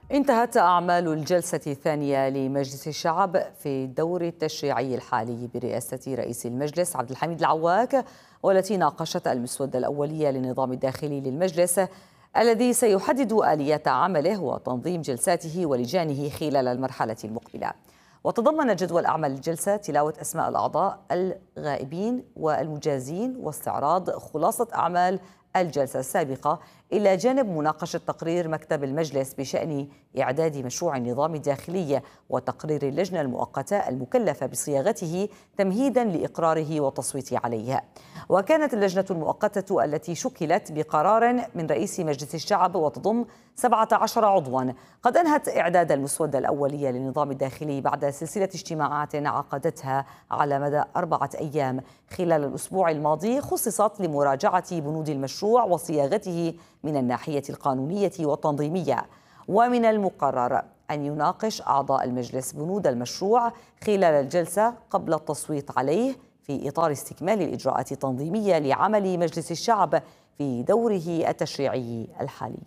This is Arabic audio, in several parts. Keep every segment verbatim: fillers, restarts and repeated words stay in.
انتهت أعمال الجلسة الثانية لمجلس الشعب في الدور التشريعي الحالي برئاسة رئيس المجلس عبد الحميد العواك، والتي ناقشت المسودة الأولية للنظام الداخلي للمجلس الذي سيحدد آليات عمله وتنظيم جلساته ولجانه خلال المرحلة المقبلة. وتضمن جدول أعمال الجلسة تلاوة أسماء الأعضاء الغائبين والمجازين واستعراض خلاصة أعمال الجلسة السابقة، إلى جانب مناقشة تقرير مكتب المجلس بشأن إعداد مشروع النظام الداخلي وتقرير اللجنة المؤقتة المكلفة بصياغته تمهيدا لإقراره والتصويت عليه. وكانت اللجنة المؤقتة التي شكلت بقرار من رئيس مجلس الشعب وتضم سبعة عشر عضوا قد أنهت إعداد المسودة الأولية للنظام الداخلي بعد سلسلة اجتماعات عقدتها على مدى أربعة أيام خلال الأسبوع الماضي، خصصت لمراجعة بنود المشروع وصياغته من الناحية القانونية والتنظيمية. ومن المقرر أن يناقش أعضاء المجلس بنود المشروع خلال الجلسة قبل التصويت عليه في إطار استكمال الإجراءات التنظيمية لعمل مجلس الشعب في دوره التشريعي الحالي.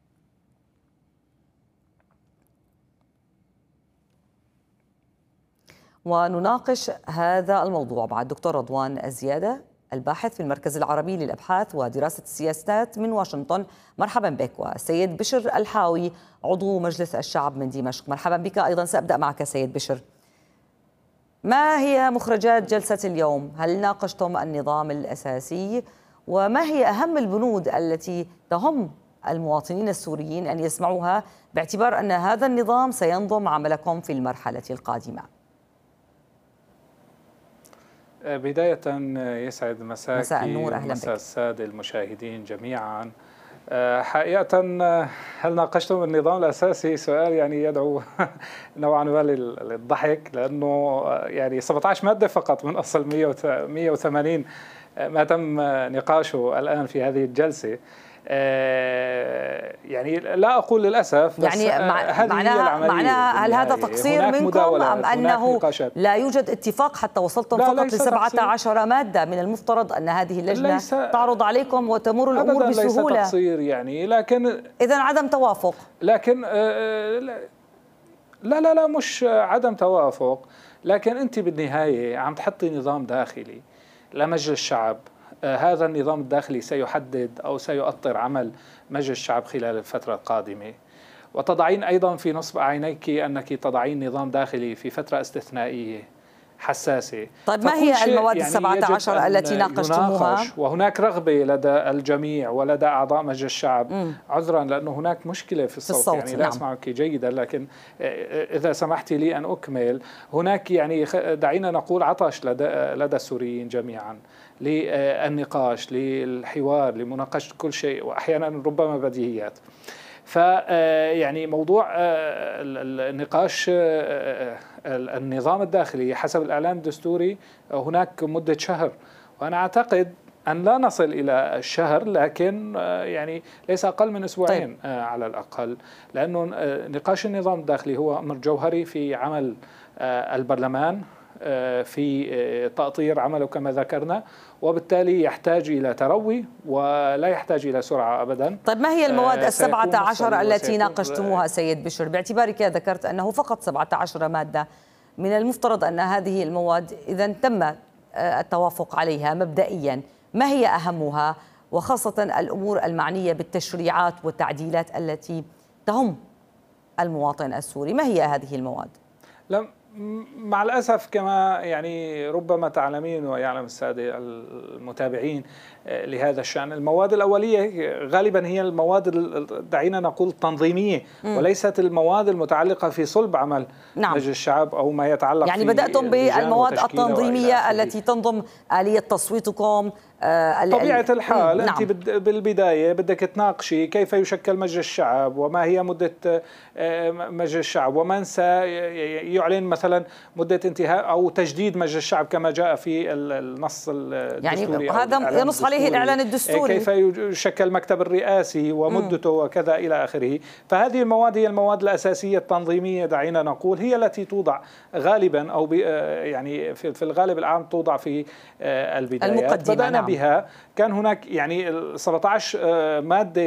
ونناقش هذا الموضوع مع الدكتور رضوان الزيادة، الباحث في المركز العربي للأبحاث ودراسة السياسات من واشنطن. مرحبا بك. والسيد بشر الحاوي، عضو مجلس الشعب من دمشق، مرحبا بك أيضا. سأبدأ معك سيد بشر، ما هي مخرجات جلسة اليوم؟ هل ناقشتم النظام الأساسي؟ وما هي أهم البنود التي تهم المواطنين السوريين أن يسمعوها، باعتبار أن هذا النظام سينظم عملكم في المرحلة القادمة؟ بداية يسعد مساك مساء النور، أهلا مساء بك. السادة المشاهدين جميعا. حقيقة هل ناقشتم النظام الأساسي؟ سؤال يعني يدعو نوعا ما للضحك، لأنه يعني سبعة عشر مادة فقط من أصل مئة وثمانين ما تم نقاشه الآن في هذه الجلسة. يعني لا أقول للأسف، بس يعني معناها معناها هل هذا تقصير منكم أم أنه لا يوجد اتفاق حتى وصلتم فقط لسبعة عشر مادة؟ من المفترض أن هذه اللجنة تعرض عليكم وتمر الأمور بسهولة. ليس تقصير يعني، لكن إذن عدم توافق. لكن لا لا لا مش عدم توافق، لكن أنت بالنهاية عم تحطي نظام داخلي لمجلس الشعب. هذا النظام الداخلي سيحدد أو سيؤطر عمل مجلس الشعب خلال الفترة القادمة، وتضعين أيضا في نصب عينيك أنك تضعين نظام داخلي في فترة استثنائية حساسة. طيب ما هي المواد يعني السبعة عشر التي ناقشتموها؟ وهناك رغبة لدى الجميع ولدى أعضاء مجلس الشعب. م. عذرا لأنه هناك مشكلة في الصوت, في الصوت يعني لا أسمعك نعم. جيدا، لكن إذا سمحتي لي أن أكمل، هناك يعني دعينا نقول عطش لدى, لدى السوريين جميعا للنقاش، للحوار، لمناقشة كل شيء، وأحيانا ربما بديهيات. فيعني موضوع النقاش النظام الداخلي حسب الإعلان الدستوري هناك مدة شهر، وأنا أعتقد أن لا نصل إلى الشهر، لكن يعني ليس أقل من أسبوعين. طيب. على الأقل، لأنه نقاش النظام الداخلي هو أمر جوهري في عمل البرلمان، في تأطير عمله كما ذكرنا، وبالتالي يحتاج إلى تروي ولا يحتاج إلى سرعة أبدا. طيب ما هي المواد السبعة عشر التي ناقشتموها سيد بشر؟ باعتبارك ذكرت أنه فقط سبعة عشر مادة، من المفترض أن هذه المواد إذا تم التوافق عليها مبدئيا، ما هي أهمها، وخاصة الأمور المعنية بالتشريعات والتعديلات التي تهم المواطن السوري؟ ما هي هذه المواد؟ لم مع الأسف كما يعني ربما تعلمين ويعلم السادة المتابعين لهذا الشأن، المواد الأولية غالبا هي المواد دعينا نقول التنظيمية، م. وليست المواد المتعلقة في صلب عمل نعم. مجلس الشعب أو ما يتعلق يعني بدأتم بالمواد التنظيمية التي تنظم آلية تصويتكم. آه طبيعة الحال نعم. أنت بالبداية بدك تناقشي كيف يشكل مجلس الشعب، وما هي مدة مجلس الشعب، ومن سيعلن مثلا مدة انتهاء أو تجديد مجلس الشعب كما جاء في النص الدستوري. يعني هذا ينص عليه الإعلان الدستوري. كيف يشكل المكتب الرئاسي ومدته م. وكذا إلى آخره. فهذه المواد هي المواد الأساسية التنظيمية دعينا نقول، هي التي توضع غالبا أو يعني في الغالب العام توضع في البدايات. بدأنا نعم. بها. كان هناك يعني سبعة عشر مادة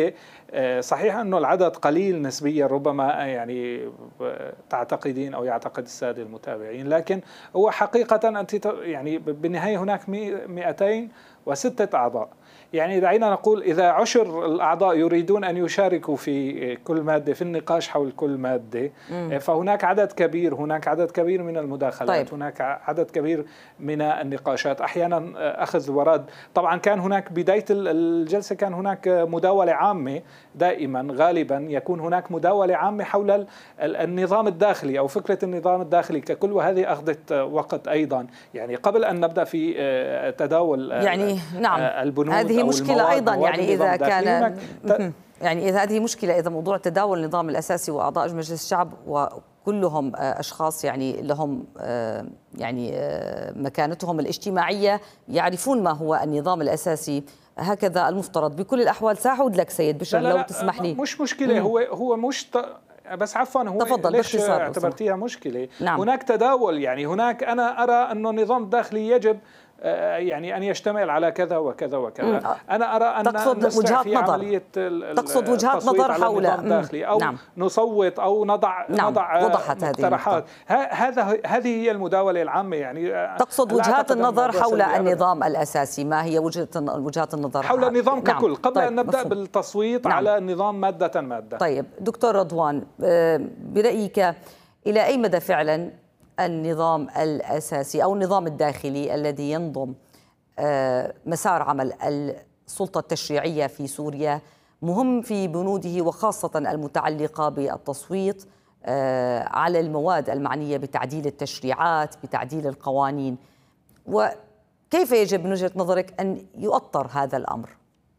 صحيح أنه العدد قليل نسبيا ربما يعني تعتقدين أو يعتقد السادة المتابعين، لكن هو حقيقة أنت يعني بالنهاية هناك مئتين وستة أعضاء. يعني دعينا نقول إذا عشر الأعضاء يريدون أن يشاركوا في كل مادة في النقاش حول كل مادة، مم. فهناك عدد كبير هناك عدد كبير من المداخلات. طيب. هناك عدد كبير من النقاشات، أحيانا أخذ ورد. طبعا كان هناك بداية الجلسة كان هناك مداولة عامة، دائما غالبا يكون هناك مداولة عامة حول النظام الداخلي أو فكرة النظام الداخلي ككل، وهذه أخذت وقت أيضا. يعني قبل أن نبدأ في تداول يعني نعم البنود هذه مشكلة أيضا، يعني إذا كان يعني إذا هذه مشكلة إذا موضوع تداول النظام الأساسي وأعضاء مجلس الشعب وكلهم أشخاص يعني لهم يعني مكانتهم الاجتماعية يعرفون ما هو النظام الأساسي، هكذا المفترض بكل الأحوال. سأعود لك سيد بشر لو تسمح لي. مش مشكلة، هو هو مش بس عفوا هو تفضل ليش اعتبرتيها مشكلة؟ نعم. هناك تداول، يعني هناك أنا أرى أنه النظام الداخلي يجب يعني أن يشتمل على كذا وكذا وكذا. مم. أنا أرى أن تقصد وجهات نظر تقصد وجهات نظر حول الداخلي أو نعم. نصوت أو نضع نعم. نضع وضحت مقترحات. هذا هذه هي المداولة العامة. يعني تقصد وجهات النظر حول النظام الأساسي، ما هي وجهة وجهات النظر حول النظام نعم. ككل قبل طيب. أن نبدأ مفهوم. بالتصويت نعم. على النظام مادة مادة. طيب دكتور رضوان، برأيك إلى أي مدى فعلا النظام الأساسي أو النظام الداخلي الذي ينظم مسار عمل السلطة التشريعية في سوريا مهم في بنوده، وخاصة المتعلقة بالتصويت على المواد المعنية بتعديل التشريعات بتعديل القوانين، وكيف يجب من وجهة نظرك أن يؤطر هذا الأمر؟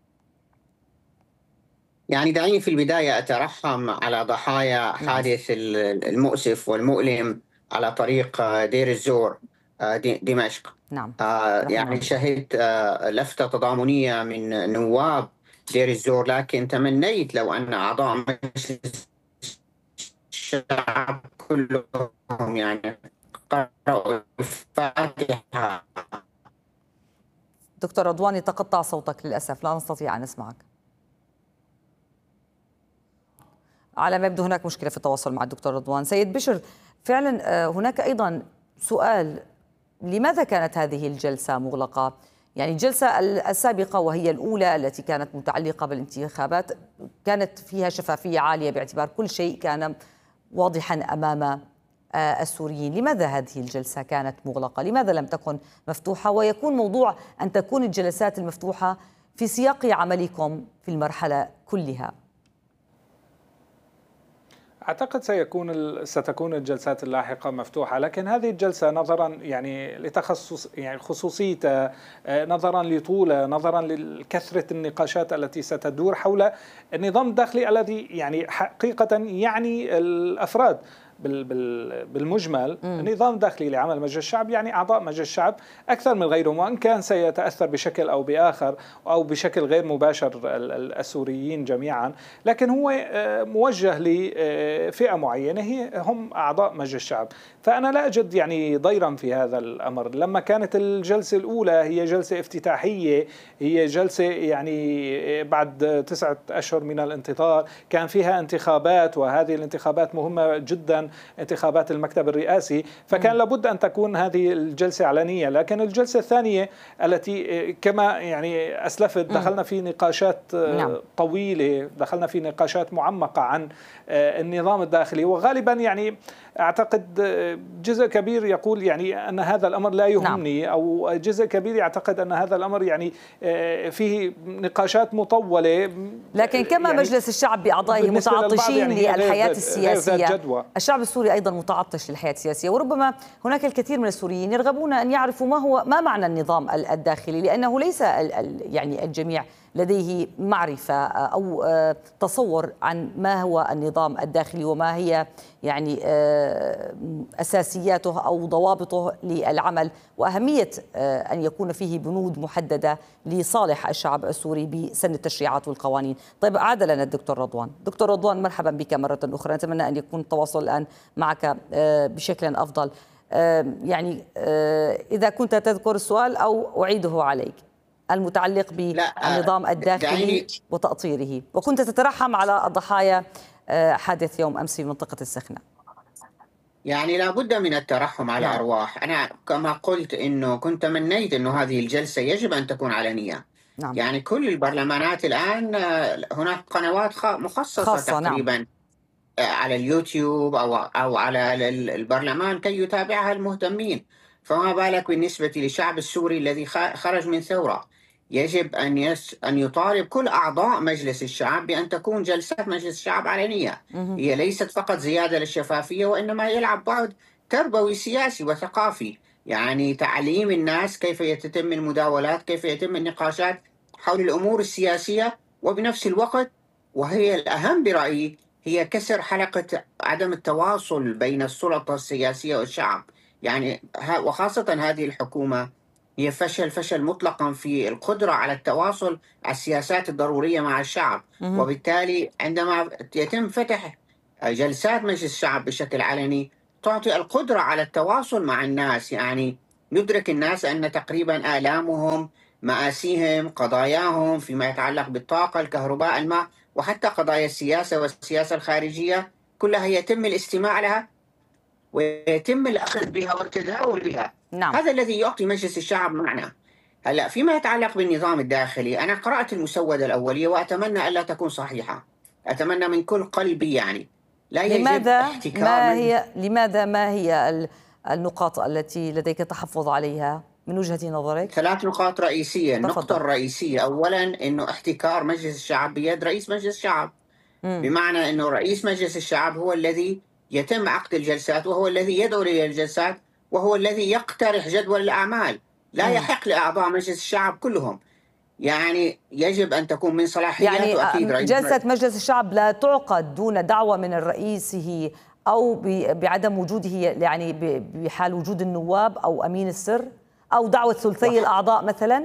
يعني دعيني في البداية أترحم على ضحايا حادث المؤسف والمؤلم على طريق دير الزور دمشق. نعم. آه يعني شهدت آه لفتة تضامنية من نواب دير الزور، لكن تمنيت لو أن أعضاء مجلس الشعب كلهم يعني قرأوا الفاتحة. دكتور رضوان تقطع صوتك للأسف، لا نستطيع أن نسمعك. على ما يبدو هناك مشكلة في التواصل مع الدكتور رضوان. سيد بشر، فعلا هناك أيضا سؤال، لماذا كانت هذه الجلسة مغلقة؟ يعني الجلسة السابقة وهي الأولى التي كانت متعلقة بالانتخابات كانت فيها شفافية عالية باعتبار كل شيء كان واضحا أمام السوريين. لماذا هذه الجلسة كانت مغلقة؟ لماذا لم تكن مفتوحة؟ ويكون موضوع أن تكون الجلسات المفتوحة في سياق عملكم في المرحلة كلها. أعتقد سيكون ستكون الجلسات اللاحقة مفتوحة، لكن هذه الجلسة نظرا يعني لتخصص يعني خصوصيتها، نظرا لطولها، نظرا لكثرة النقاشات التي ستدور حول النظام الداخلي الذي يعني حقيقة يعني الأفراد بالمجمل. النظام الداخلي لعمل مجلس الشعب يعني أعضاء مجلس الشعب أكثر من غيرهم، وإن كان سيتأثر بشكل أو بآخر أو بشكل غير مباشر السوريين جميعا، لكن هو موجه لفئة معينة هي هم أعضاء مجلس الشعب. فأنا لا أجد يعني ضيرا في هذا الأمر. لما كانت الجلسة الأولى هي جلسة افتتاحية، هي جلسة يعني بعد تسعة أشهر من الانتظار، كان فيها انتخابات، وهذه الانتخابات مهمة جدا، انتخابات المكتب الرئاسي، فكان م. لابد أن تكون هذه الجلسة علنية. لكن الجلسة الثانية التي كما يعني أسلفت دخلنا في نقاشات نعم. طويلة، دخلنا في نقاشات معمقة عن النظام الداخلي، وغالبا يعني أعتقد جزء كبير يقول يعني أن هذا الأمر لا يهمني نعم. أو جزء كبير يعتقد أن هذا الأمر يعني فيه نقاشات مطولة. لكن كما يعني مجلس الشعب بأعضائه متعطشين يعني للحياة السياسية، الشعب السوري أيضا متعطش للحياة السياسية، وربما هناك الكثير من السوريين يرغبون أن يعرفوا ما هو ما معنى النظام الداخلي، لأنه ليس يعني الجميع لديه معرفة أو تصور عن ما هو النظام الداخلي وما هي يعني أساسياته أو ضوابطه للعمل، وأهمية أن يكون فيه بنود محددة لصالح الشعب السوري بسن التشريعات والقوانين. طيب عاد لنا الدكتور رضوان. دكتور رضوان مرحبا بك مرة أخرى، نتمنى أن يكون التواصل الآن معك بشكل أفضل. يعني إذا كنت تذكر السؤال أو أعيده عليك. المتعلق بالنظام الداخلي وتأطيره، وكنت تترحم على الضحايا حادث يوم أمس في منطقة السخنة. يعني لابد من الترحم على الأرواح. أنا كما قلت أنه كنت تمنيت أنه هذه الجلسة يجب أن تكون علنية. نعم. يعني كل البرلمانات الآن هناك قنوات مخصصة تقريبا نعم. على اليوتيوب أو أو على البرلمان كي يتابعها المهتمين، فما بالك بالنسبة للشعب السوري الذي خرج من ثورة. يجب أن يس أن يطالب كل أعضاء مجلس الشعب بأن تكون جلسات مجلس الشعب علنية. هي ليست فقط زيادة للشفافية، وإنما يلعب بعد تربوي سياسي وثقافي، يعني تعليم الناس كيف يتم المداولات، كيف يتم النقاشات حول الأمور السياسية، وبنفس الوقت وهي الأهم برأيي هي كسر حلقة عدم التواصل بين السلطة السياسية والشعب. يعني وخاصة هذه الحكومة هي فشل فشل مطلقا في القدرة على التواصل على السياسات الضرورية مع الشعب. وبالتالي عندما يتم فتح جلسات مجلس الشعب بشكل علني تعطي القدرة على التواصل مع الناس، يعني يدرك الناس أن تقريبا آلامهم، مآسيهم، قضاياهم فيما يتعلق بالطاقة، الكهرباء، الماء، وحتى قضايا السياسة والسياسة الخارجية كلها يتم الاستماع لها ويتم الأخذ بها والتداول بها. نعم. هذا الذي يعطي مجلس الشعب معنى. هلا فيما يتعلق بالنظام الداخلي، أنا قرأت المسودة الأولية وأتمنى ألا تكون صحيحة، أتمنى من كل قلبي. يعني لا يجب لماذا احتكار ما من... هي لماذا ما هي النقاط التي لديك تحفظ عليها من وجهة نظرك؟ ثلاث نقاط رئيسية. النقطة الرئيسية أولا أنه احتكار مجلس الشعب بيد رئيس مجلس الشعب. مم. بمعنى أنه رئيس مجلس الشعب هو الذي يتم عقد الجلسات، وهو الذي يدعو للجلسات، وهو الذي يقترح جدول الأعمال. لا يحق لأعضاء مجلس الشعب كلهم. يعني يجب أن تكون من صلاحياته. يعني أكيد رئيس جلسة مجلس الشعب لا تعقد دون دعوة من رئيسه أو بعدم وجوده، يعني بحال وجود النواب أو أمين السر أو دعوة ثلثي وح... الأعضاء مثلا.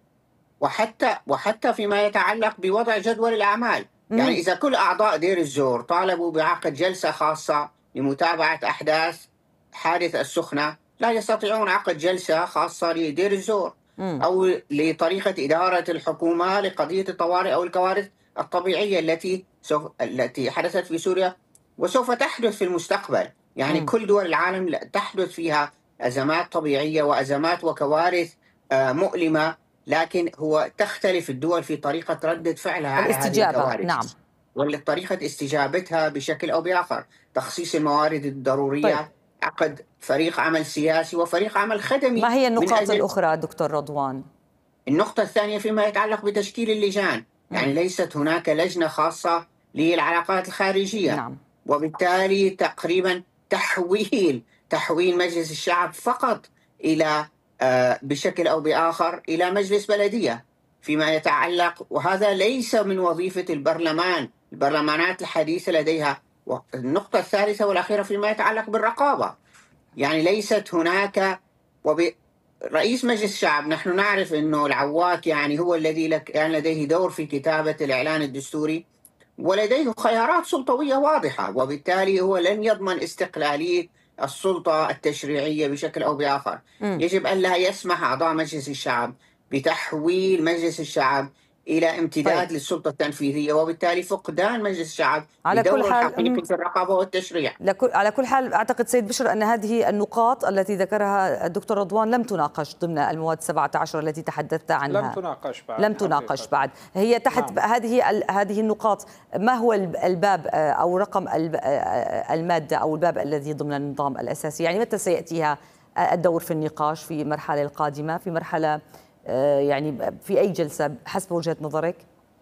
وحتى وحتى فيما يتعلق بوضع جدول الأعمال. مم. يعني إذا كل أعضاء دير الزور طالبوا بعقد جلسة خاصة لمتابعة أحداث حادث السخنة، لا يستطيعون عقد جلسة خاصة لدير الزور. مم. أو لطريقة إدارة الحكومة لقضية الطوارئ أو الكوارث الطبيعية التي سوف التي حدثت في سوريا وسوف تحدث في المستقبل. يعني مم. كل دول العالم تحدث فيها أزمات طبيعية وأزمات وكوارث مؤلمة، لكن هو تختلف الدول في طريقة ردة فعلها على هذه الكوارث. نعم. ولا طريقة استجابتها بشكل أو بآخر. تخصيص الموارد الضرورية. طيب. عقد فريق عمل سياسي وفريق عمل خدمي. ما هي النقاط الأخرى دكتور رضوان؟ النقطة الثانية فيما يتعلق بتشكيل اللجان. يعني ليست هناك لجنة خاصة للعلاقات الخارجية. نعم. وبالتالي تقريبا تحويل تحويل مجلس الشعب فقط إلى آه بشكل أو بآخر إلى مجلس بلدية فيما يتعلق، وهذا ليس من وظيفة البرلمان. البرلمانات الحديثة لديها. النقطة الثالثة والأخيرة فيما يتعلق بالرقابة. يعني ليست هناك وب... رئيس مجلس الشعب، نحن نعرف أنه العواك يعني هو الذي كان يعني لديه دور في كتابة الإعلان الدستوري، ولديه خيارات سلطوية واضحة، وبالتالي هو لن يضمن استقلالية السلطة التشريعية بشكل أو بآخر. م. يجب أن لا يسمح أعضاء مجلس الشعب بتحويل مجلس الشعب إلى امتداد طيب. للسلطة التنفيذية، وبالتالي فقدان مجلس الشعب على كل حال حقيقي في الرقابة والتشريع. على كل حال أعتقد سيد بشر أن هذه النقاط التي ذكرها الدكتور رضوان لم تناقش ضمن المواد سبعة عشر التي تحدثت عنها. لم تناقش بعد. لم تناقش بعد. هي تحت نعم. هذه هذه النقاط. ما هو الباب أو رقم المادة أو الباب الذي ضمن النظام الأساسي؟ يعني متى سيأتيها الدور في النقاش في المرحلة القادمة، في مرحلة يعني في أي جلسة حسب وجهة نظرك؟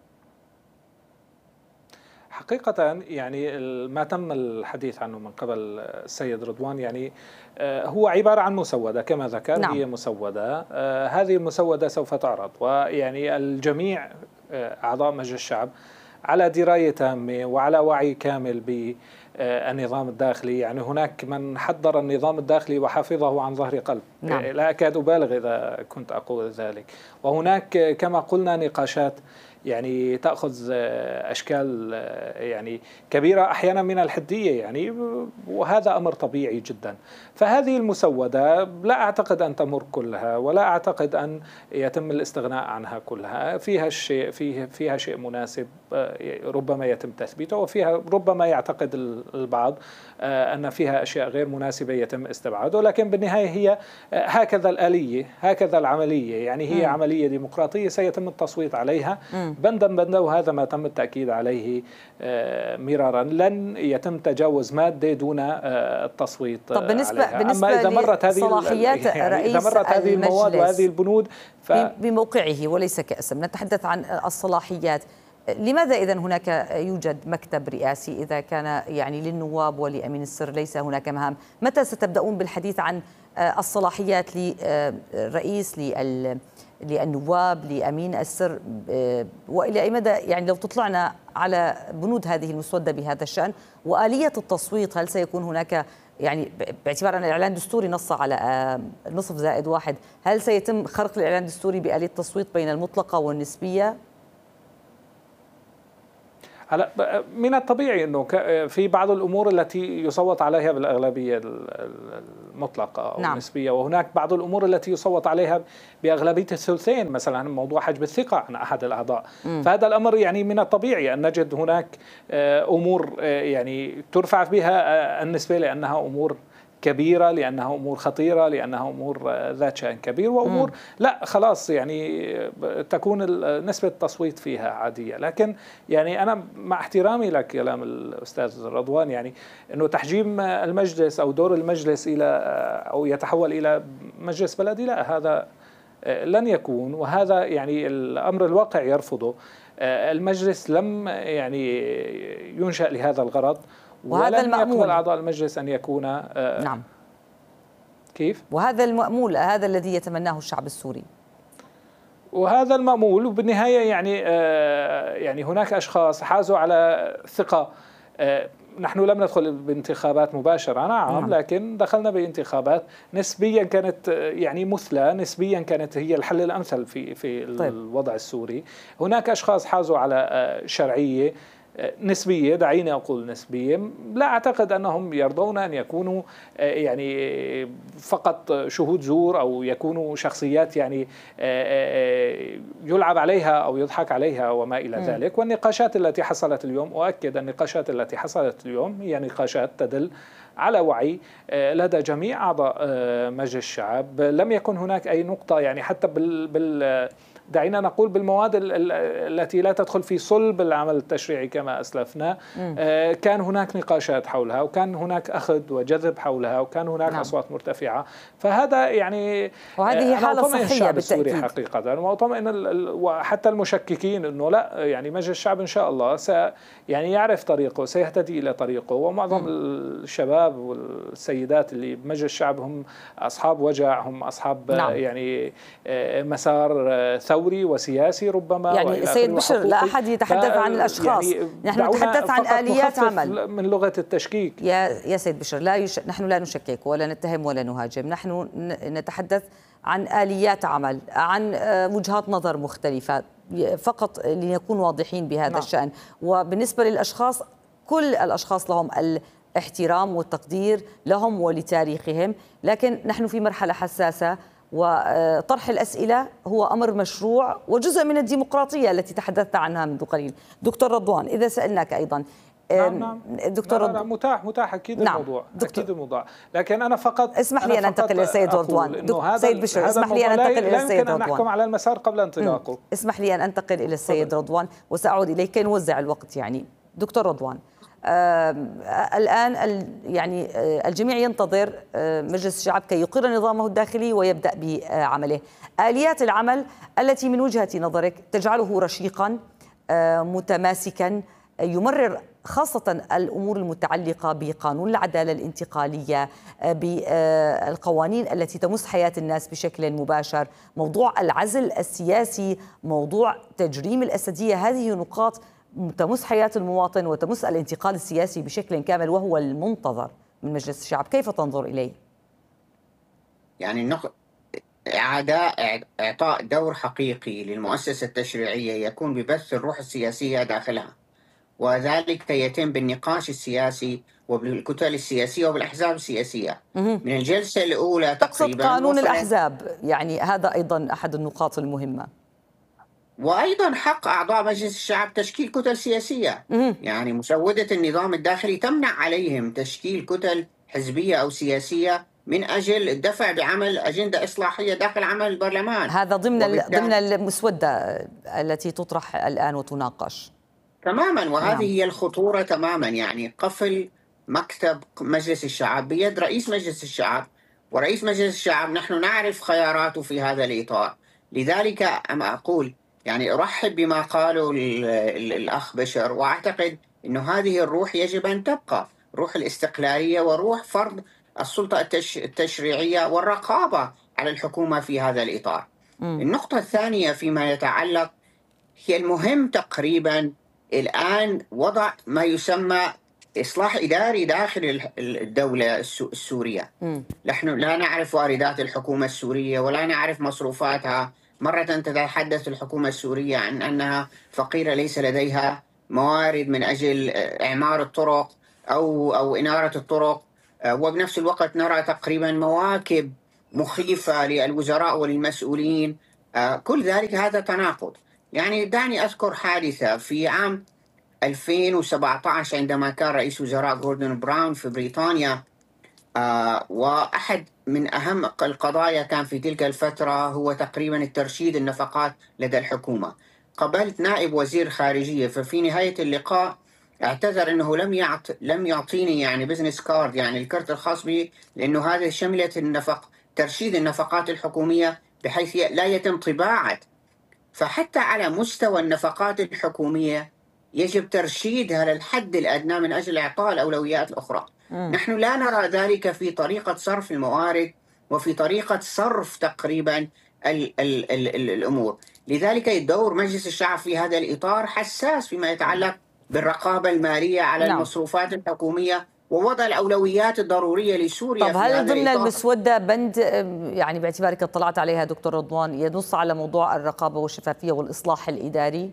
حقيقة يعني ما تم الحديث عنه من قبل السيد رضوان يعني هو عبارة عن مسودة كما ذكر. نعم. هي مسودة، هذه المسودة سوف تعرض، ويعني الجميع أعضاء مجلس الشعب على دراية تامة وعلى وعي كامل بالنظام الداخلي. يعني هناك من حضر النظام الداخلي وحفظه عن ظهر قلب. نعم. لا أكاد أبالغ إذا كنت أقول ذلك. وهناك كما قلنا نقاشات يعني تأخذ أشكال يعني كبيرة أحيانا من الحدية يعني، وهذا أمر طبيعي جدا. فهذه المسودة لا أعتقد أن تمر كلها، ولا أعتقد أن يتم الاستغناء عنها كلها. فيها الشيء فيه فيها شيء مناسب ربما يتم تثبيته، وفيها ربما يعتقد البعض أن فيها أشياء غير مناسبة يتم استبعاده. لكن بالنهاية هي هكذا الآلية، هكذا العملية، يعني هي م. عملية ديمقراطية سيتم التصويت عليها م. بندا بندا، وهذا ما تم التأكيد عليه مرارا. لن يتم تجاوز مادة دون التصويت طب بالنسبة عليها. بالنسبة أما إذا مرت هذه صلاحيات يعني رئيس إذا مرت هذه المواد وهذه البنود ف... بموقعه وليس كأسم، نتحدث عن الصلاحيات. لماذا إذن هناك يوجد مكتب رئاسي إذا كان يعني للنواب ولأمين السر ليس هناك مهام؟ متى ستبدأون بالحديث عن الصلاحيات للرئيس، للنواب، لأمين السر، وإلى أي مدى يعني لو تطلعنا على بنود هذه المسودة بهذا الشأن وآلية التصويت؟ هل سيكون هناك يعني باعتبار أن الإعلان الدستوري نص على نصف زائد واحد، هل سيتم خرق الإعلان الدستوري بآلية التصويت بين المطلقة والنسبية؟ هلا من الطبيعي انه في بعض الامور التي يصوت عليها بالاغلبيه المطلقه او نعم. النسبيه، وهناك بعض الامور التي يصوت عليها باغلبيه الثلثين، مثلا موضوع حجب الثقه عن احد الاعضاء. م. فهذا الامر يعني من الطبيعي ان نجد هناك امور يعني ترفع بها النسبه لانها امور كبيرة، لأنها أمور خطيرة، لأنها أمور ذات شأن كبير، وأمور مم. لا خلاص يعني تكون نسبة التصويت فيها عادية. لكن يعني أنا مع احترامي لك كلام الأستاذ رضوان، يعني أنه تحجيم المجلس أو دور المجلس إلى أو يتحول إلى مجلس بلدي، لا، هذا لن يكون، وهذا يعني الأمر الواقع يرفضه. المجلس لم يعني ينشأ لهذا الغرض، وهذا المأمول. يقبل أعضاء المجلس أن يكون نعم كيف؟ وهذا المأمول، هذا الذي يتمناه الشعب السوري، وهذا المأمول. وبالنهاية يعني يعني هناك أشخاص حازوا على ثقة. نحن لم ندخل بانتخابات مباشرة، نعم, نعم. لكن دخلنا بانتخابات نسبيا كانت يعني مثلى، نسبيا كانت هي الحل الأمثل في في طيب. الوضع السوري. هناك أشخاص حازوا على شرعية نسبية، دعيني أقول نسبية. لا أعتقد أنهم يرضون أن يكونوا يعني فقط شهود زور أو يكونوا شخصيات يعني يلعب عليها أو يضحك عليها وما إلى ذلك. والنقاشات التي حصلت اليوم، أؤكد النقاشات التي حصلت اليوم هي نقاشات تدل على وعي لدى جميع أعضاء مجلس الشعب. لم يكن هناك أي نقطة يعني حتى بال, بال دعينا نقول بالمواد التي لا تدخل في صلب العمل التشريعي كما أسلفنا، آه كان هناك نقاشات حولها، وكان هناك أخذ وجذب حولها، وكان هناك نعم. أصوات مرتفعة. فهذا يعني وهذه حالة صحية بالتأكيد حقيقة، وأطمئن وحتى المشككين أنه لا، يعني مجلس الشعب إن شاء الله س يعني يعرف طريقه، سيهتدي إلى طريقه. ومعظم م. الشباب والسيدات اللي بمجلس الشعب هم أصحاب وجع، هم أصحاب نعم. يعني مسار ثوري وسياسي ربما. يعني سيد بشر، لا أحد يتحدث عن الأشخاص، يعني نحن نتحدث عن آليات عمل من لغة التشكيك. يا يا سيد بشر، لا يش... نحن لا نشكك ولا نتهم ولا نهاجم، نحن نتحدث عن آليات عمل، عن وجهات نظر مختلفة، فقط لنكون واضحين بهذا نعم. الشأن. وبالنسبة للأشخاص، كل الأشخاص لهم الاحترام والتقدير لهم ولتاريخهم، لكن نحن في مرحلة حساسة، وطرح الأسئلة هو أمر مشروع وجزء من الديمقراطية التي تحدثت عنها منذ قليل. دكتور رضوان، إذا سألناك أيضا نعم نعم. دكتور لا لا لا متاح متاح أكيد نعم. الموضوع أكيد الموضوع، لكن أنا فقط اسمح لي أن أنتقل للسيد رضوان. سيد بشر، اسمح لي أن أنتقل إلى السيد رضوان. لا يمكن أن نحكم على المسار قبل انطلاقه. اسمح لي أن أنتقل إلى السيد رضوان وسأعود إليك كي نوزع الوقت. يعني دكتور رضوان، آه الآن يعني آه الجميع ينتظر آه مجلس الشعب كي يقر نظامه الداخلي ويبدأ بعمله. آليات العمل التي من وجهة نظرك تجعله رشيقا آه متماسكا، يمرر خاصة الأمور المتعلقة بقانون العدالة الانتقالية، بالقوانين التي تمس حياة الناس بشكل مباشر، موضوع العزل السياسي، موضوع تجريم الأسدية، هذه نقاط تمس حياة المواطن وتمس الانتقال السياسي بشكل كامل، وهو المنتظر من مجلس الشعب. كيف تنظر إليه؟ يعني النقطة إعادة إعطاء دور حقيقي للمؤسسة التشريعية يكون ببث الروح السياسية داخلها، وذلك يتم بالنقاش السياسي وبالكتل السياسية وبالأحزاب السياسية. من الجلسة الأولى تقصد قانون الأحزاب، يعني هذا أيضا أحد النقاط المهمة، وأيضا حق أعضاء مجلس الشعب تشكيل كتل سياسية. يعني مسودة النظام الداخلي تمنع عليهم تشكيل كتل حزبية أو سياسية من أجل الدفع بعمل أجندة إصلاحية داخل عمل البرلمان. هذا ضمن ضمن المسودة التي تطرح الآن وتناقش تماما، وهذه نعم. هي الخطورة تماما. يعني قفل مكتب مجلس الشعب بيد رئيس مجلس الشعب، ورئيس مجلس الشعب نحن نعرف خياراته في هذا الإطار. لذلك أنا أقول يعني أرحب بما قاله الأخ بشر، وأعتقد أنه هذه الروح يجب أن تبقى، روح الاستقلالية وروح فرض السلطة التشريعية والرقابة على الحكومة في هذا الإطار. م. النقطة الثانية فيما يتعلق هي المهم تقريبا الآن وضع ما يسمى إصلاح إداري داخل الدولة السورية. م. نحن لا نعرف واردات الحكومة السورية ولا نعرف مصروفاتها. مرة تتحدث الحكومة السورية عن أنها فقيرة ليس لديها موارد من أجل إعمار الطرق أو أو إنارة الطرق، وبنفس الوقت نرى تقريبا مواكب مخيفة للوزراء وللمسؤولين. كل ذلك هذا تناقض. يعني دعني أذكر حادثة في عام ألفين وسبعة عشر عندما كان رئيس وزراء جوردون براون في بريطانيا، آه وأحد من أهم القضايا كان في تلك الفترة هو تقريبا الترشيد النفقات لدى الحكومة. قابلت نائب وزير خارجية، ففي نهاية اللقاء اعتذر أنه لم يعط لم يعطيني يعني بزنس كارد، يعني الكرت الخاص به، لأنه هذا شملت النفق ترشيد النفقات الحكومية بحيث لا يتم طباعة. فحتى على مستوى النفقات الحكومية يجب ترشيدها للحد الأدنى من أجل إعطاء الأولويات الأخرى. م. نحن لا نرى ذلك في طريقة صرف الموارد وفي طريقة صرف تقريبا ال ال ال ال الأمور. لذلك دور مجلس الشعب في هذا الإطار حساس فيما يتعلق بالرقابة المالية على نعم. المصروفات الحكومية ووضع الأولويات الضرورية لسوريا. طب هل ضمن المسودة بند يعني باعتبارك اطلعت عليها دكتور رضوان ينص على موضوع الرقابة والشفافية والإصلاح الإداري؟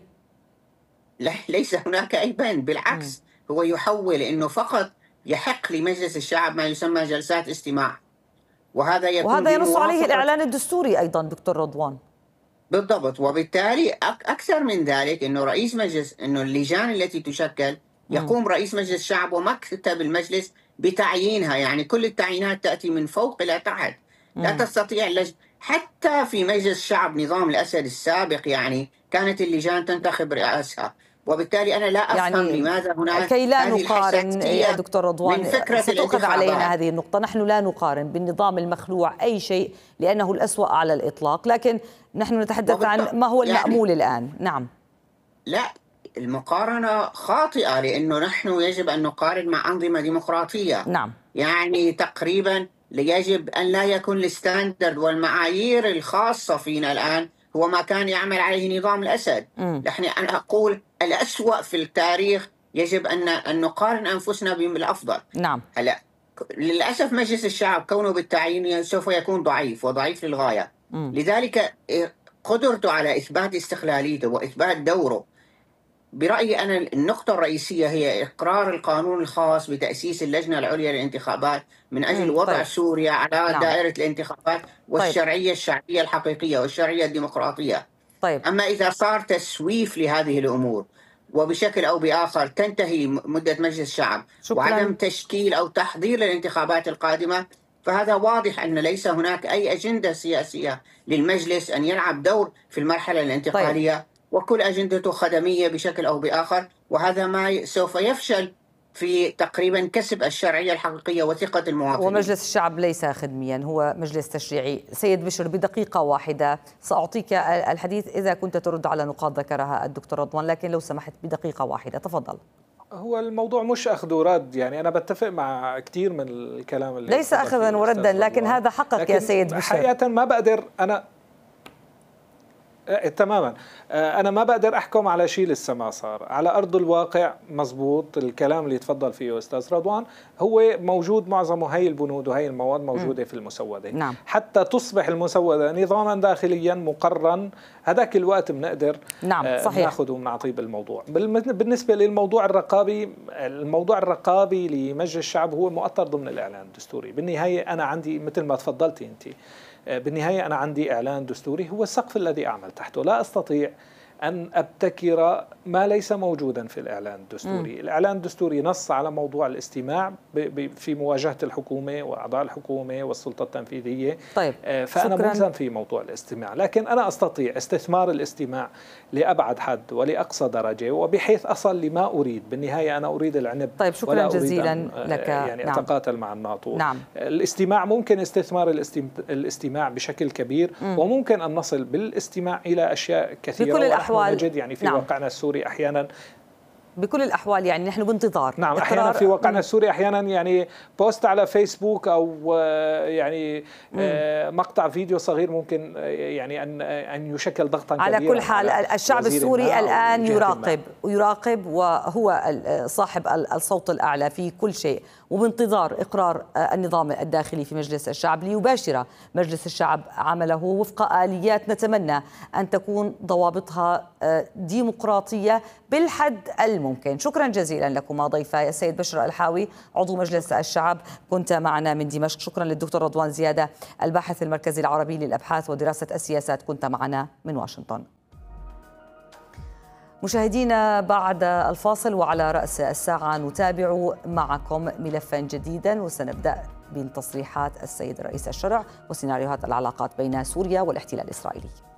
لا، ليس هناك أي بند، بالعكس م. هو يحول أنه فقط يحق لمجلس الشعب ما يسمى جلسات استماع، وهذا يكون وهذا ينص عليه الإعلان الدستوري أيضا دكتور رضوان. بالضبط. وبالتالي أكثر من ذلك أنه رئيس مجلس أنه اللجان التي تشكل يقوم رئيس مجلس الشعب ومكتب المجلس بتعيينها. يعني كل التعيينات تأتي من فوق إلى تحت، لا تستطيع اللجنة. حتى في مجلس الشعب نظام الأسد السابق يعني كانت اللجان تنتخب رئاسها، وبالتالي أنا لا أفهم يعني لماذا هناك كي لا نقارن يا دكتور رضوان، ستؤخذ علينا هذه النقطة. نحن لا نقارن بالنظام المخلوع أي شيء لأنه الأسوأ على الإطلاق، لكن نحن نتحدث عن ما هو المأمول يعني الآن. نعم، لا، المقارنة خاطئة، لأنه نحن يجب أن نقارن مع أنظمة ديمقراطية. نعم، يعني تقريبا يجب أن لا يكون الستاندرد والمعايير الخاصة فينا الآن هو ما كان يعمل عليه نظام الأسد. نحن أنا أقول الأسوأ في التاريخ يجب أن أن نقارن أنفسنا بالأفضل. نعم. هلا للأسف مجلس الشعب كونه بالتعيين سوف يكون ضعيف وضعيف للغاية. م. لذلك قدرته على إثبات استقلاليته وإثبات دوره، برأيي أنا النقطة الرئيسية هي إقرار القانون الخاص بتأسيس اللجنة العليا للانتخابات من أجل وضع طيب. سوريا على نعم. دائرة الانتخابات والشرعية طيب. الشعبية الحقيقية والشرعية الديمقراطية. طيب. أما إذا صار تسويف لهذه الأمور وبشكل أو بآخر تنتهي مدة مجلس الشعب شكراً. وعدم تشكيل أو تحضير للانتخابات القادمة، فهذا واضح أن ليس هناك أي أجندة سياسية للمجلس أن يلعب دور في المرحلة الانتقالية. طيب. وكل أجندته خدمية بشكل أو بآخر، وهذا ما سوف يفشل في تقريبا كسب الشرعية الحقيقية وثقة المواطنين. ومجلس الشعب ليس خدميا، هو مجلس تشريعي. سيد بشر، بدقيقة واحدة سأعطيك الحديث إذا كنت ترد على نقاط ذكرها الدكتور رضوان، لكن لو سمحت بدقيقة واحدة تفضل. هو الموضوع مش أخذ ورد، يعني أنا بتفق مع كثير من الكلام اللي ليس أخذا وردا، لكن هذا حقك يا سيد بشر. حقيقة ما بقدر أنا آه تماما. آه أنا ما بقدر أحكم على شيء لسه ما صار على أرض الواقع. مزبوط الكلام اللي تفضل فيه أستاذ رضوان، هو موجود معظمه هي البنود وهي المواد موجودة م. في المسودة. نعم. حتى تصبح المسودة نظاما داخليا مقرا، هذاك الوقت بنقدر نعم آه صحيح. ناخذ ونعطيه بالموضوع. بالنسبة للموضوع الرقابي، الموضوع الرقابي لمجلس الشعب هو مؤطر ضمن الإعلان الدستوري. بالنهاية أنا عندي مثل ما تفضلتي أنت، بالنهاية أنا عندي إعلان دستوري هو السقف الذي أعمل تحته، لا أستطيع أن أبتكر ما ليس موجودا في الإعلان الدستوري. م. الإعلان الدستوري نص على موضوع الاستماع في مواجهة الحكومة وأعضاء الحكومة والسلطة التنفيذية. طيب. فأنا شكراً. ملزم في موضوع الاستماع، لكن أنا أستطيع استثمار الاستماع لأبعد حد ولأقصى درجة وبحيث أصل لما أريد. بالنهاية أنا أريد العنب. طيب شكرا ولا جزيلا أريد أن لك. يعني نعم. أتقاتل مع الناطور. نعم. الاستماع ممكن استثمار الاستماع بشكل كبير. م. وممكن أن نصل بالاستماع إلى أشياء كثيرة. بكل الأحوال نجد يعني في نعم. واقعنا السوري أحيانا بكل الأحوال يعني نحن بانتظار. نعم أحيانا في واقعنا السوري أحيانا يعني بوست على فيسبوك أو يعني مم. مقطع فيديو صغير ممكن يعني أن أن يشكل ضغطا كبيرا. على كل حال الشعب السوري الآن يراقب ويراقب وهو صاحب الصوت الأعلى في كل شيء، وبانتظار إقرار النظام الداخلي في مجلس الشعب ليباشر مجلس الشعب عمله وفق آليات نتمنى أن تكون ضوابطها ديمقراطية بالحد الممكن. شكرا جزيلا لكما ضيفي السيد بشر الحاوي عضو مجلس الشعب كنت معنا من دمشق. شكرا للدكتور رضوان زيادة الباحث المركزي العربي للأبحاث ودراسة السياسات كنت معنا من واشنطن. مشاهدينا بعد الفاصل وعلى رأس الساعة نتابع معكم ملفا جديدا، وسنبدأ بتصريحات السيد رئيس الشرع وسيناريوهات العلاقات بين سوريا والاحتلال الإسرائيلي.